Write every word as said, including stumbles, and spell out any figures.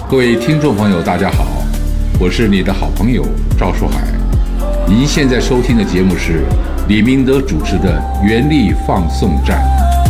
各位听众朋友，大家好，我是你的好朋友赵树海。您现在收听的节目是李明德主持的《原力放送站》。